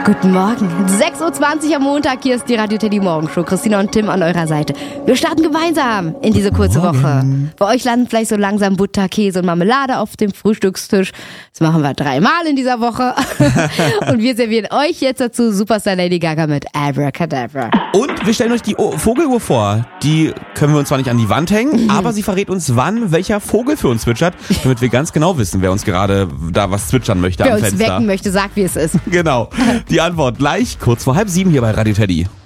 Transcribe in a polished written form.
Guten Morgen. 6.20 Uhr am Montag. Hier ist die Radio Teddy Morgenshow. Christina und Tim an eurer Seite. Wir starten gemeinsam in diese kurze Woche. Bei euch landen vielleicht so langsam Butter, Käse und Marmelade auf dem Frühstückstisch. Das machen wir 3-mal in dieser Woche. Und wir servieren euch jetzt dazu Superstar Lady Gaga mit Abracadabra. Und wir stellen euch die Vogeluhr vor. Die können wir uns zwar nicht an die Wand hängen, aber sie verrät uns, wann welcher Vogel für uns zwitschert, damit wir ganz genau wissen, wer uns gerade da was zwitschern möchte am Fenster. Wer uns wecken möchte, sagt, wie es ist. Genau. Die Antwort gleich kurz vor 6:30 hier bei Radio Teddy.